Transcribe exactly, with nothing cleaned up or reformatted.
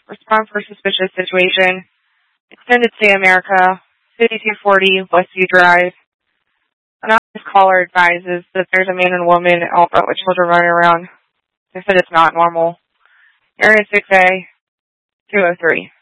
Respond for suspicious situation. Extended Stay America, fifty-two forty Westview Drive. Anonymous caller advises that there's a man and woman out front with children running around. They said it's not normal. Area six A, two oh three.